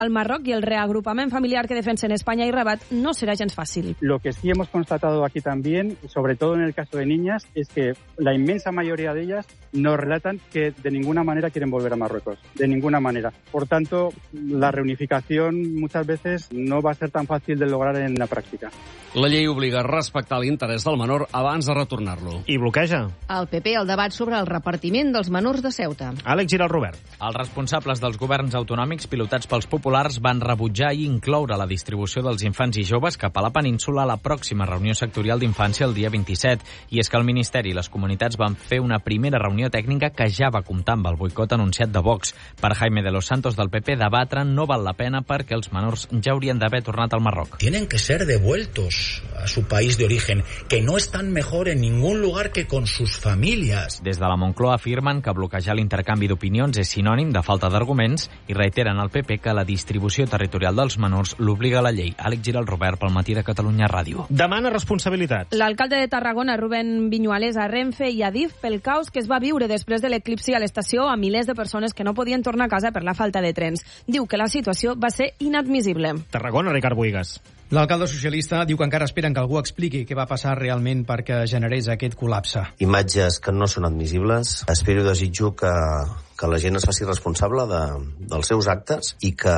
al Marroc y el reagrupament familiar que defensen España y Rabat no será gens fácil. Lo que sí hemos constatado aquí también, sobre todo en el caso de niñas, es que la inmensa mayoría de ellas nos relatan que de ninguna manera quieren volver a Marruecos, de ninguna manera. Por tanto, la reunificación muchas veces no va a ser tan fácil de lograr en la práctica. La llei obliga a respectar l'interès del menor abans de retornar-lo. I bloqueja. El PP el debat sobre el repartiment dels menors de Ceuta. Àlex Giral Robert. Els responsables dels governs autonòmics pilotats pels populars van rebutjar i incloure la distribució dels infants i joves cap a la península a la pròxima reunió sectorial d'infància el dia 27. I és que el Ministeri i les comunitats van fer una primera reunió tècnica que ja va comptar amb el boicot anunciat de Vox. Per Jaime de los Santos del PP, debatre no val la pena perquè els menors ja haurien d'haver tornat al Marroc. Tienen que ser devueltos a su país de origen, que no están mejor en ningún lugar que con sus familias. Des de la Moncloa afirmen que bloquejar l'intercanvi d'opinions és sinònim de falta d'arguments i reiteren al PP que la distribució territorial dels menors l'obliga a la llei. Àlex Giral Robert, pel Matí de Catalunya Ràdio. Demana responsabilitat. L'alcalde de Tarragona, Rubén Viñuales, a Renfe i a DIF pel caos que es va viure després de l'eclipsi a l'estació a milers de persones que no podien tornar a casa per la falta de trens. Diu que la situació va ser inadmissible. Tarragona, Ricard Buigas. L'alcalde socialista diu que encara esperen que algú expliqui què va passar realment perquè generés aquest col·lapse. Imatges que no són admissibles. Espero i desitjo que la gent es faci responsable dels seus actes i que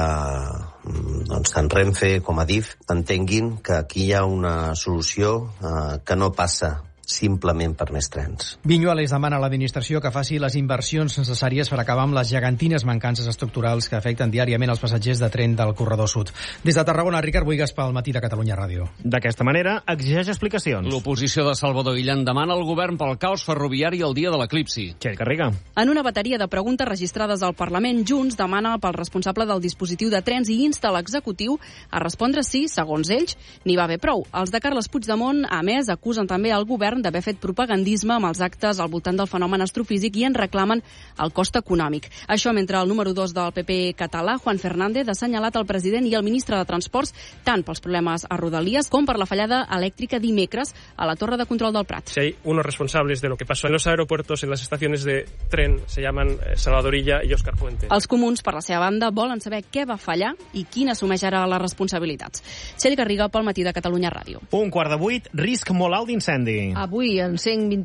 tant Renfe com a DIF entenguin que aquí hi ha una solució que no passa simplement per més trens. Viñuales demana a l'administració que faci les inversions necessàries per acabar amb les gegantines mancances estructurals que afecten diàriament els passatgers de tren del corredor sud. Des de Tarragona, Ricard Buigas pel Matí de Catalunya Ràdio. D'aquesta manera, exigeix explicacions. L'oposició de Salvador Illan demana al govern pel caos ferroviari el dia de l'eclipsi. Txell Garriga. En una bateria de preguntes registrades al Parlament, Junts demana pel responsable del dispositiu de trens i insta l'executiu a respondre si, segons ells, n'hi va haver prou. Els de Carles Puigdemont, a més, acusen també al govern d'haver fet propagandisme amb els actes al voltant del fenomen astrofísic i en reclamen el cost econòmic. Això mentre el número 2 del PP català, Juan Fernández, ha assenyalat el president i el ministre de Transports tant pels problemes a Rodalies com per la fallada elèctrica dimecres a la torre de control del Prat. Si hay unos responsables de lo que pasó en los aeropuertos, en las estaciones de tren, se llaman Salvador Illa y Óscar Puente. Els comuns, per la seva banda, volen saber què va fallar i quin assumeix ara les responsabilitats. Txell Garriga pel Matí de Catalunya Ràdio. 7:15, risc molt alt d'incendi. Avui, en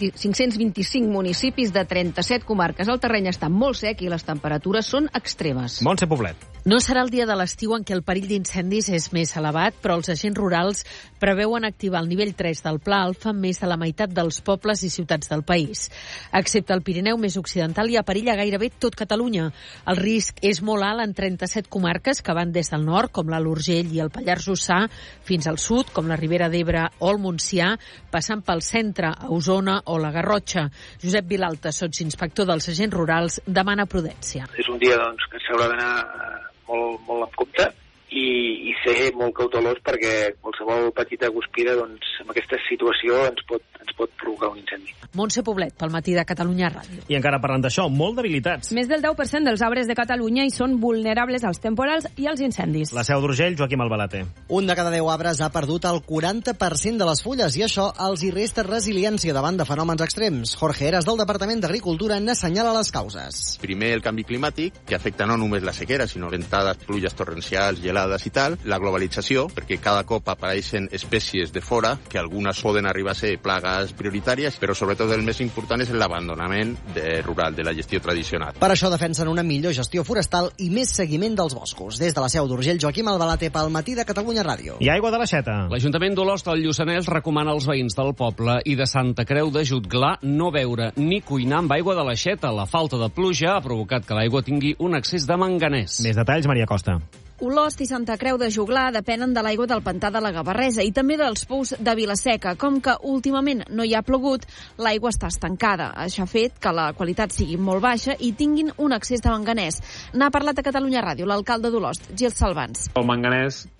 525 municipis de 37 comarques, el terreny està molt sec i les temperatures són extremes. Montse Poblet. No serà el dia de l'estiu en què el perill d'incendis és més elevat, però els agents rurals preveuen activar el nivell 3 del Pla Alfa en més de la meitat dels pobles i ciutats del país. Excepte el Pirineu més occidental, hi ha perill a gairebé tot Catalunya. El risc és molt alt en 37 comarques que van des del nord, com l'Alt Urgell i el Pallars Jussà, fins al sud, com la Ribera d'Ebre o el Montsià, passant pel centre, a Osona o la Garrotxa. Josep Vilalta, sotsinspector dels agents rurals, demana prudència. És un dia que s'haurà d'anar molt amb compte i ser molt cautelós perquè qualsevol petita guspira amb aquesta situació ens pot provocar un incendi. Montse Poblet, pel Matí de Catalunya Ràdio. I encara parlant d'això, molt debilitats. Més del 10% dels arbres de Catalunya hi són vulnerables als temporals i als incendis. La Seu d'Urgell, Joaquim Albalate. Un de cada 10 arbres ha perdut el 40% de les fulles i això els hi resta resiliència davant de fenòmens extrems. Jorge Heras, del Departament d'Agricultura, n'assenyala les causes. Primer, el canvi climàtic, que afecta no només la sequera, sinó ventades, pluges torrencials, gelades i tal. La globalització, perquè cada cop apareixen espècies de fora, que algunes poden arribar a ser plagues prioritàries, però sobretot el més important és l'abandonament rural, de la gestió tradicional. Per això defensen una millor gestió forestal i més seguiment dels boscos. Des de la Seu d'Urgell, Joaquim Albalate, pel Matí de Catalunya Ràdio. I aigua de l'aixeta. L'Ajuntament d'Olost al Lluçanès recomana als veïns del poble i de Santa Creu de Jutglar no beure ni cuinar amb aigua de l'aixeta. La falta de pluja ha provocat que l'aigua tingui un excés de manganès. Més detalls, Maria Costa. Olost i Santa Creu de Jutglar depenen de l'aigua del pantà de la Gavarresa i també dels pous de Vilaseca. Com que últimament no hi ha plogut, l'aigua està estancada. Això ha fet que la qualitat sigui molt baixa i tinguin un excés de manganès. N'ha parlat a Catalunya Ràdio l'alcalde d'Olost, Gil Salvans. El manganès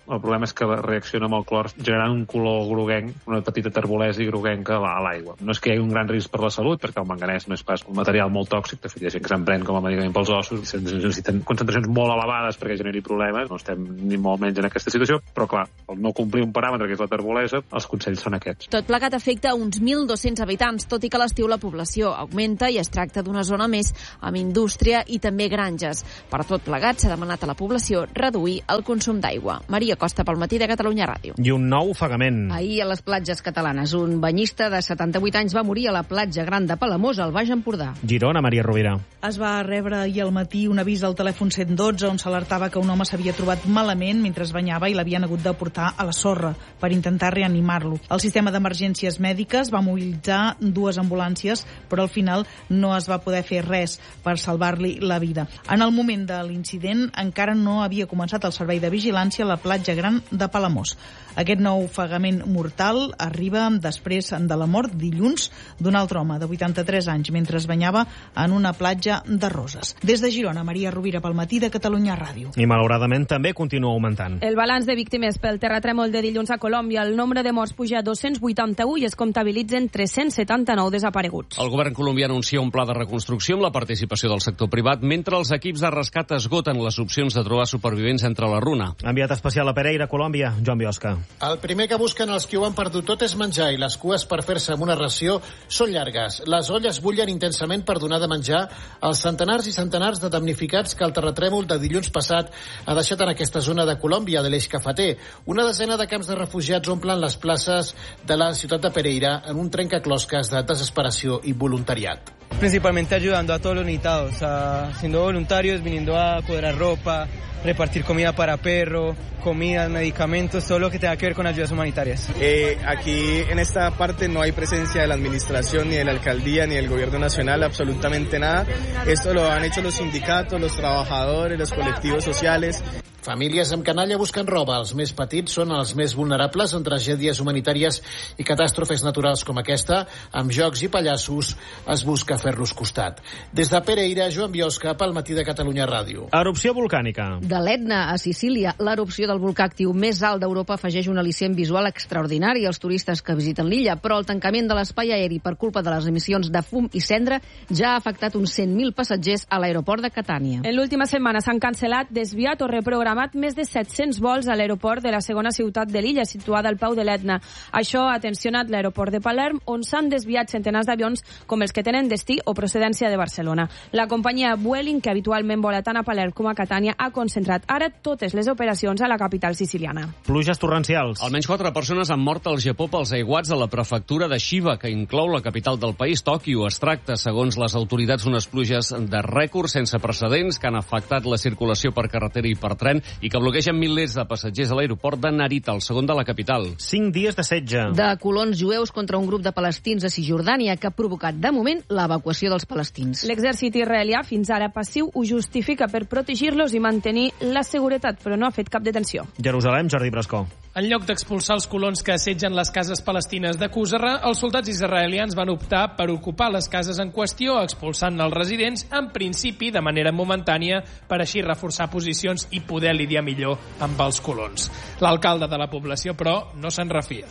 el problema és que reacciona amb el clor generant un color groguenc, una petita terbolesa groguenca a l'aigua. No és que hi hagi un gran risc per la salut, perquè el manganès no és pas un material molt tòxic, de fet hi ha gent que se'n pren com a medicament pels ossos, i necessiten concentracions molt elevades perquè generi problemes, no estem ni molt menys en aquesta situació, però clar, el no complir un paràmetre que és la terbolesa, els consells són aquests. Tot plegat afecta uns 1.200 habitants, tot i que a l'estiu la població augmenta i es tracta d'una zona més amb indústria i també granges. Per tot plegat s'ha demanat a la població reduir el consum d'aigua. Maria Costa, pel Matí de Catalunya Ràdio. I un nou ofegament. Ahir a les platges catalanes, un banyista de 78 anys va morir a la platja Gran de Palamós, al Baix Empordà. Girona, Maria Rovira. Es va rebre ahir al matí un avís al telèfon 112 on s'alertava que un home s'havia trobat malament mentre es banyava i l'havien hagut de portar a la sorra per intentar reanimar-lo. El sistema d'emergències mèdiques va mobilitzar 2 ambulàncies, però al final no es va poder fer res per salvar-li la vida. En el moment de l'incident encara no havia començat el servei de vigilància a la platja Gran de Palamós. Aquest nou ofegament mortal arriba després de la mort dilluns d'un altre home de 83 anys mentre es banyava en una platja de Roses. Des de Girona, Maria Rovira, pel Matí de Catalunya Ràdio. I malauradament també continua augmentant. El balanç de víctimes pel terratrèmol de dilluns a Colòmbia, el nombre de morts puja a 281 i es comptabilitzen 379 desapareguts. El govern colombià anuncia un pla de reconstrucció amb la participació del sector privat mentre els equips de rescat esgoten les opcions de trobar supervivents entre la runa. Enviat especial a Pereira, Colòmbia, Joan Biosca. El primer que busquen els que ho han perdut tot és menjar i les cues per fer-se amb una ració són llargues. Les olles bullen intensament per donar de menjar als centenars i centenars de damnificats que el terratrèmol de dilluns passat ha deixat en aquesta zona de Colòmbia, de l'Eix Cafeter. Una desena de camps de refugiats omplen les places de la ciutat de Pereira en un trencaclosques de desesperació i voluntariat. Principalmente ayudando a todos los necesitados, siendo voluntarios, viniendo a cobrar ropa, repartir comida para perro, comidas, medicamentos, todo lo que tenga que ver con ayudas humanitarias. Aquí en esta parte no hay presencia de la administración, ni de la alcaldía, ni del gobierno nacional, absolutamente nada. Esto lo han hecho los sindicatos, los trabajadores, los colectivos sociales. Famílies amb canalla busquen roba. Els més petits són els més vulnerables en tragèdies humanitàries i catàstrofes naturals com aquesta. Amb jocs i pallassos es busca fer-los costat. Des de Pereira, Joan Biosca, pel Matí de Catalunya Ràdio. Erupció volcànica. De l'Etna a Sicília, l'erupció del volcà actiu més alt d'Europa afegeix un al·licient visual extraordinari als turistes que visiten l'illa, però el tancament de l'espai aeri per culpa de les emissions de fum i cendra ja ha afectat uns 100.000 passatgers a l'aeroport de Catània. En l'última setmana s'han cancel·lat, desviat o reprogramat més de 700 vols a l'aeroport de la segona ciutat de l'illa, situada al peu de l'Etna. Això ha tensionat l'aeroport de Palerm, on s'han desviat centenars d'avions com els que tenen destí o procedència de Barcelona. La companyia Vueling, que habitualment vola tant a Palerm com a Catània, ha concentrat ara totes les operacions a la capital siciliana. Pluges torrencials. Almenys 4 persones han mort al Japó pels aiguats de la prefectura de Shiba, que inclou la capital del país, Tòquio. Es tracta, segons les autoritats, unes pluges de rècord sense precedents que han afectat la circulació per carretera i per tren i que bloquegen milers de passatgers a l'aeroport de Narita, el segon de la capital. 5 dies de setge. De colons jueus contra un grup de palestins a Cisjordània que ha provocat, de moment, l'evacuació dels palestins. L'exèrcit israelià, fins ara passiu, ho justifica per protegir-los i mantenir la seguretat, però no ha fet cap detenció. Jerusalem, Jordi Brascó. En lloc d'expulsar els colons que assetgen les cases palestines de Qusarra, els soldats israelians van optar per ocupar les cases en qüestió, expulsant els residents, en principi de manera momentània, per així reforçar posicions i poder lidiar millor amb els colons. L'alcalde de la població, però, no se'n refia.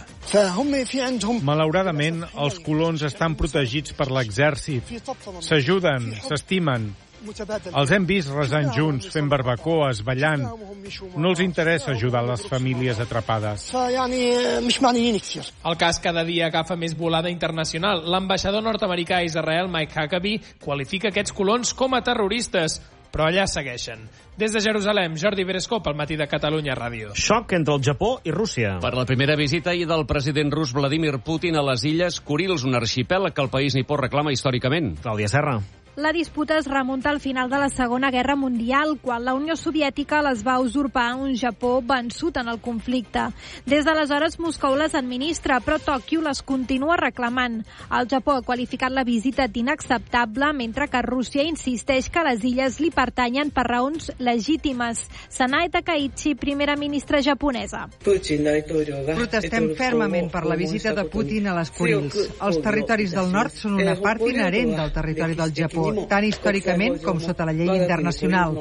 Malauradament, els colons estan protegits per l'exèrcit. S'ajuden, s'estimen. Els hem vist resant junts, fent barbacoes, ballant. No els interessa ajudar les famílies atrapades. El cas cada dia agafa més volada internacional. L'ambaixador nord-americà a Israel, Mike Huckabee, qualifica aquests colons com a terroristes, però allà segueixen. Des de Jerusalem, Jordi Brescó, pel Matí de Catalunya Ràdio. Xoc entre el Japó i Rússia. Per la primera visita ahir del president rus Vladimir Putin a les illes Kurils, un arxipèlag que el país nipó reclama històricament. Clàudia Serra. La disputa es remunta al final de la Segona Guerra Mundial, quan la Unió Soviètica les va usurpar a un Japó vençut en el conflicte. Des d'aleshores, Moscou les administra, però Tòquio les continua reclamant. El Japó ha qualificat la visita d'inacceptable, mentre que Rússia insisteix que les illes li pertanyen per raons legítimes. Sanae Takaichi, primera ministra japonesa. Protestem fermament per la visita de Putin a les Kurils. Els territoris del nord són una part inherent del territori del Japó. tant històricament com sota la llei internacional.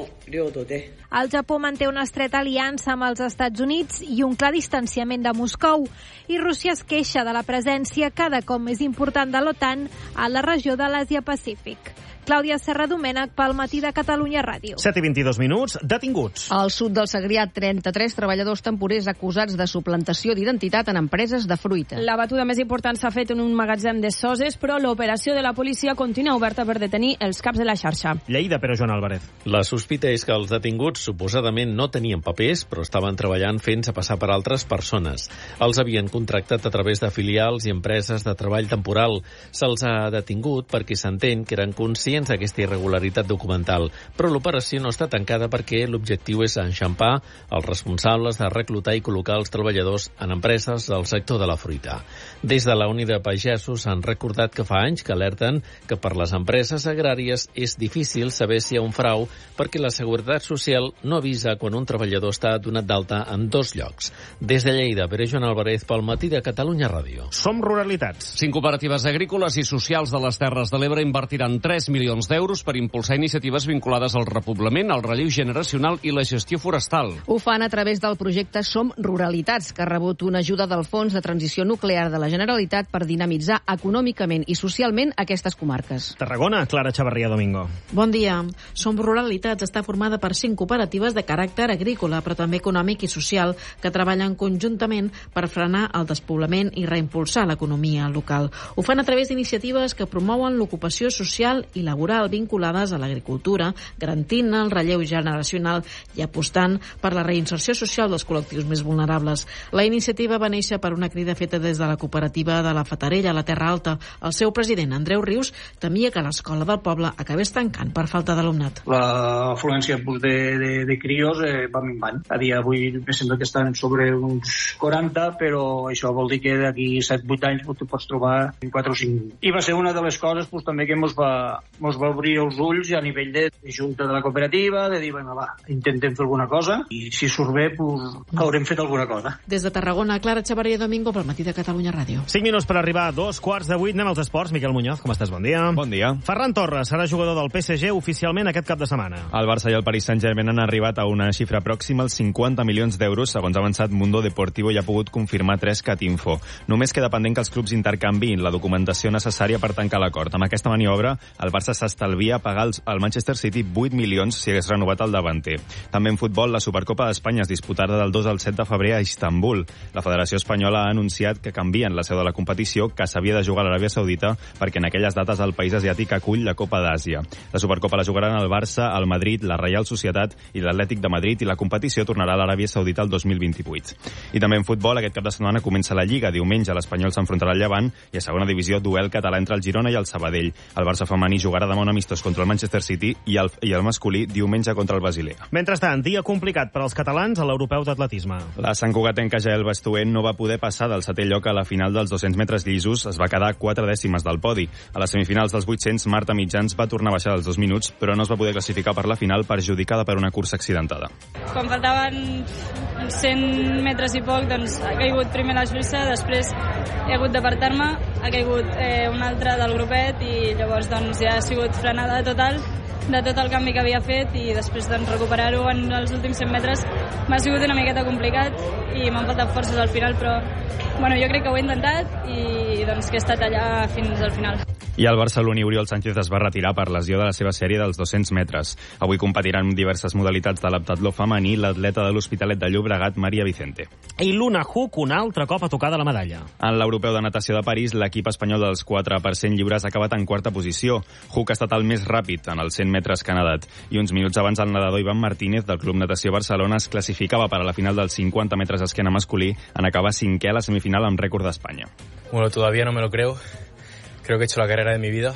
El Japó manté una estreta aliança amb els Estats Units i un clar distanciament de Moscou, i Rússia es queixa de la presència cada cop més important de l'OTAN a la regió de l'Àsia-Pacífic. Clàudia Serra Domènech pel Matí de Catalunya Ràdio. 7:22, detinguts. Al sud del Segrià, 33 treballadors temporers acusats de suplantació d'identitat en empreses de fruita. La batuda més important s'ha fet en un magatzem de Soses, però l'operació de la policia continua oberta per detenir els caps de la xarxa. Lleida, però Joan Álvarez. La sospita és que els detinguts suposadament no tenien papers, però estaven treballant fent-se passar per altres persones. Els havien contractat a través de filials i empreses de treball temporal. Se'ls ha detingut perquè s'entén que eren conscients d'aquesta irregularitat documental, però l'operació no està tancada perquè l'objectiu és enxampar els responsables de reclutar i col·locar els treballadors en empreses del sector de la fruita. Des de la Unió de Pagesos han recordat que fa anys que alerten que per les empreses agràries és difícil saber si hi ha un frau perquè la Seguretat Social no avisa quan un treballador està donat d'alta en 2 llocs. Des de Lleida, Pere Joan Álvarez pel Matí de Catalunya Ràdio. Som ruralitats. 5 cooperatives agrícoles i socials de les Terres de l'Ebre invertiran 3 milions d'euros per impulsar iniciatives vinculades al repoblament, al relleu generacional i la gestió forestal. Ho fan a través del projecte Som Ruralitats, que ha rebut una ajuda del Fons de Transició Nuclear de la Generalitat per dinamitzar econòmicament i socialment aquestes comarques. Tarragona, Clara Chavarría Domingo. Bon dia. Som Ruralitats està formada per 5 cooperatives de caràcter agrícola, però també econòmic i social, que treballen conjuntament per frenar el despoblament i reimpulsar l'economia local. Ho fan a través d'iniciatives que promouen l'ocupació social i laboral vinculades a l'agricultura, garantint el relleu generacional i apostant per la reinserció social dels col·lectius més vulnerables. La iniciativa va néixer per una crida feta des de la cooperativa de la Fatarella, a la Terra Alta. El seu president, Andreu Rius, temia que l'escola del poble acabés tancant per falta d'alumnat. L'afluència de crios va minvant. A dia d'avui em sembla que estan sobre uns 40, però això vol dir que d'aquí 7-8 anys tu pots trobar 4 o 5. I va ser una de les coses també que mos va obrir els ulls a nivell de junta de la cooperativa, de dir, bueno, va, intentem fer alguna cosa i si surt bé, haurem fet alguna cosa. Des de Tarragona, Clara Chavarría Domingo pel Matí de Catalunya Ràdio. 5 minuts per arribar a 2:15. Anem als esports. Miquel Muñoz, com estàs? Bon dia. Bon dia. Ferran Torres serà jugador del PSG oficialment aquest cap de setmana. El Barça i el Paris Saint-Germain han arribat a una xifra pròxima als 50 milions d'euros, segons ha avançat Mundo Deportivo i ha pogut confirmar 3CatInfo. Només queda pendent que els clubs intercanviïn la documentació necessària per tancar l'acord. Amb aquesta maniobra, el Barça s'estalvia pagar al Manchester City 8 milions si hagués renovat el davanter. També en futbol, la Supercopa d'Espanya es disputarà del 2 al 7 de febrer a Istanbul. La Federació Espanyola ha anunciat que canvien la seu de la competició, que s'havia de jugar a l'Aràbia Saudita, perquè en aquelles dates el país asiàtic acull la Copa d'Àsia. La Supercopa la jugaran el Barça, el Madrid, la Reial Societat i l'Atlètic de Madrid, i la competició tornarà a l'Aràbia Saudita el 2028. I també en futbol, aquest cap de setmana comença la Lliga. Diumenge l'Espanyol s'enfrontarà al Llevant i a segona divisió duel català entre el Girona i el Sabadell. El Barça femení jugarà demà un amistós contra el Manchester City i el masculí diumenge contra el Basilea. Mentrestant, dia complicat per als catalans a l'europeu d'atletisme. La santcugatenca Jael Bastuent no va poder passar del 7è lloc a la final dels 200 metres llisos, es va quedar 4 dècimes del podi. A les semifinals dels 800, Marta Mitjans va tornar a baixar dels 2 minuts, però no es va poder classificar per la final, perjudicada per una cursa accidentada. Quan faltaven 100 metres i poc, doncs ha caigut primer la suïssa, després he hagut d'apartar-me, ha caigut un altre del grupet i llavors doncs ja ha sigut frenada total de tot el canvi que havia fet i després doncs recuperar-ho en els últims 100 metres m'ha sigut una miqueta complicat i m'han faltat forces al final, però bueno, jo crec que ho he intentat i doncs que he estat allà fins al final. I el barceloní Oriol Sánchez es va retirar per lesió de la seva sèrie dels 200 metres. Avui competiran en diverses modalitats de l'heptatló femení l'atleta de l'Hospitalet de Llobregat, Maria Vicente. I Luna Huck un altre cop a tocar de la medalla. En l'Europeu de Natació de París, l'equip espanyol dels 4% lliures ha acabat en quarta posició. Huck ha estat el més ràpid en els 100 metres que ha nedat. I uns minuts abans el nedador Ivan Martínez del Club Natació Barcelona es classificava per a la final dels 50 metres esquena masculí en acabar 5è a la semifinal amb rècord d'Espanya. Bueno, todavía no me lo creo. Creo que he hecho la carrera de mi vida.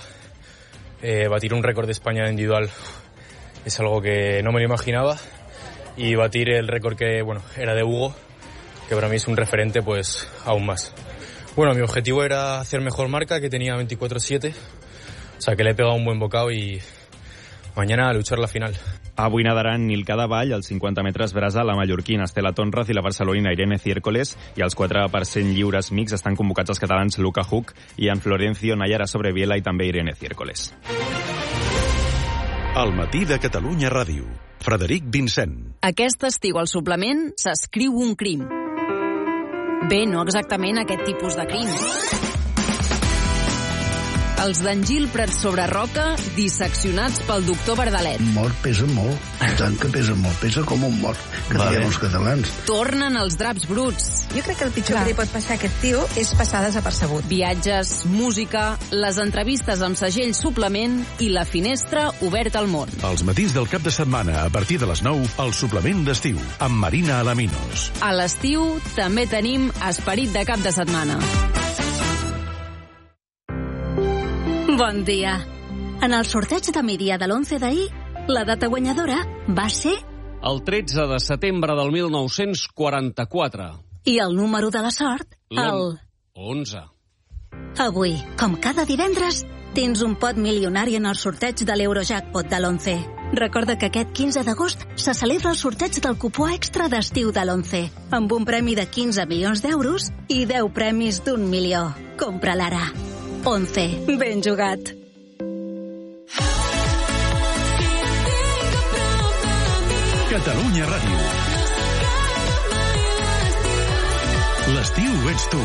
Batir un récord de España individual es algo que no me lo imaginaba. Y batir el récord que, bueno, era de Hugo, que para mí es un referente, pues aún más. Bueno, mi objetivo era hacer mejor marca, que tenía 24-7. O sea, que le he pegado un buen bocado y mañana a luchar la final. Avui nadaran Nilka Davall, als 50 metres brasa, la mallorquina Estela Tonraz i la barcelonina Irene Ciércoles, i als 4% lliures mix estan convocats els catalans Luka Huck i en Florencio Nayara Sobreviela i també Irene Ciércoles. Al matí de Catalunya Ràdio. Frederic Vincent. Aquest estiu al suplement s'escriu un crim. Bé, no exactament aquest tipus de crim. Els d'Engil Prats sobre Roca, disseccionats pel doctor Verdalet. Mort pesa molt, tant que pesa molt, pesa com un mort, que diem els catalans. Tornen els draps bruts. Jo crec que el pitjor que li pot passar a aquest tio és passar desapercebut. Viatges, música, les entrevistes amb segell suplement i la finestra oberta al món. Els matins del cap de setmana, a partir de les 9, el suplement d'estiu, amb Marina Alaminos. A l'estiu també tenim esperit de cap de setmana. Bon dia. En el sorteig de Mídia de l'11 d'ahir, la data guanyadora va ser... El 13 de setembre del 1944. I el número de la sort, el... 11. Avui, com cada divendres, tens un pot milionari en el sorteig de l'Eurojackpot de l'11. Recorda que aquest 15 d'agost se celebra el sorteig del cupó extra d'estiu de l'11, amb un premi de 15 milions d'euros i 10 premis d'1 milió. Compra-la ara. 11. Ben jugat. Catalunya Ràdio. L'estiu ets tu.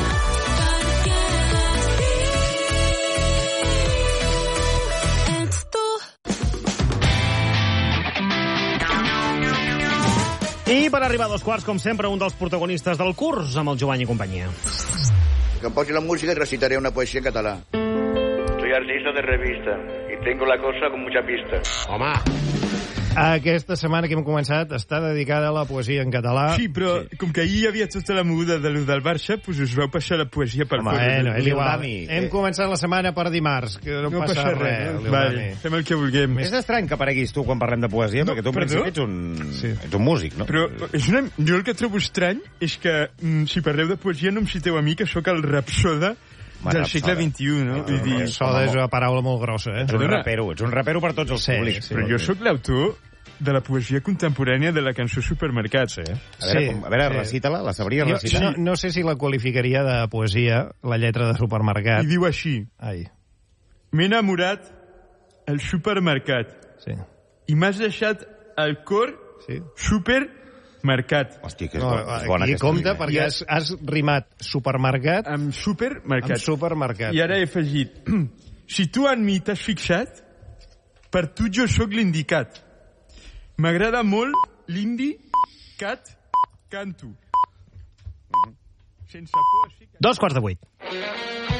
I per arribar a 2 quarts, com sempre, un dels protagonistes del curs amb el Jovany i companyia. Que em posi la música y recitaré una poesía en catalán. Soy artista de revista y tengo la cosa con mucha pista. Home! Aquesta setmana que hem començat està dedicada a la poesia en català. Sí, però com que ahir hi havia tota la moguda de lo del Barça, doncs us vau passar la poesia per fora. Bueno, és igual. Hem començat la setmana per dimarts, que no passa res. Vale, fem el que vulguem. És estrany que apareguis tu quan parlem de poesia, perquè tu en principi ets un músic, no? Però jo el que trobo estrany és que si parleu de poesia no em citeu a mi, que sóc el rapsoda del segle XXI, no? Rapsoda és una paraula molt grossa, eh? Ets un rapero per tots els públics. Però jo sóc l'autor de la poesia contemporània de la cançó Supermercat. A veure, recita-la, la sabria recitar? No sé si la qualificaria de poesia, la lletra de Supermercat. I diu així. M'he enamorat al supermercat. I m'has deixat el cor supermercat. Hòstia, que és bona aquesta. I compte, perquè has rimat supermercat amb supermercat. I ara he afegit, si tu en mi t'has fixat, per tu jo sóc l'indicat. M'agrada molt l'indi cat canto. Sense por... 2:45.